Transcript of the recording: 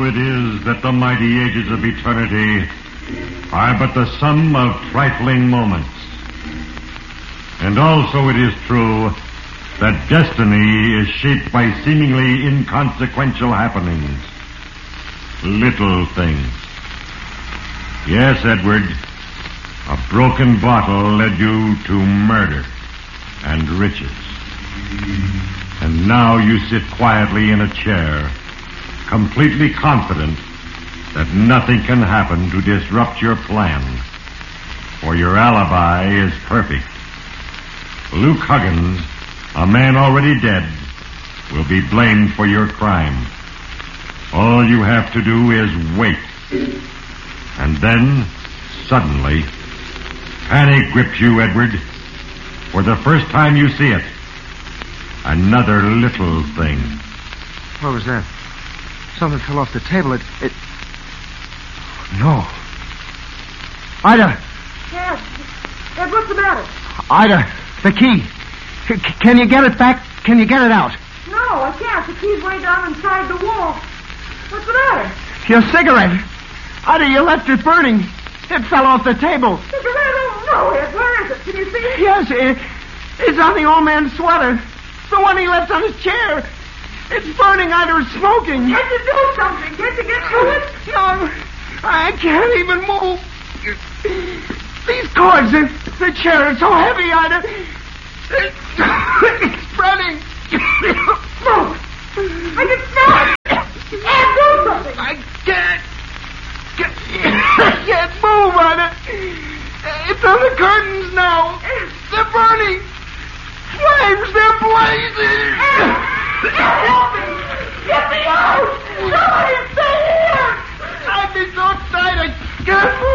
it is that the mighty ages of eternity are but the sum of trifling moments. And also it is true that destiny is shaped by seemingly inconsequential happenings. Little things. Yes, Edward, a broken bottle led you to murder and riches. And now you sit quietly in a chair, completely confident that nothing can happen to disrupt your plan, for your alibi is perfect. Luke Huggins, a man already dead, will be blamed for your crime. All you have to do is wait. And then, suddenly, panic grips you, Edward. For the first time you see it. Another little thing. What was that? Something fell off the table. It... No. Ida! Yes. Ed, what's the matter? Ida, the key. Can you get it back? Can you get it out? No, I can't. The key's way down inside the wall. What's the matter? Your cigarette. Ida, you left it burning. It fell off the table. Cigarette? Oh, no, Ed. Where is it? Can you see it? Yes, it's on the old man's sweater. The one he left on his chair. It's burning. Ida is smoking. Can't you do something? Can't you get to it? No, I can't even move. These cords, the chair is so heavy, Ida. It's burning. Smoke. I can smell it. Ed, do something. I can't move, Ida. It's on the curtains now. They're burning. Flames, they're blazing. Help me. Get me out. Somebody stay here. I'd be so tight I can't move.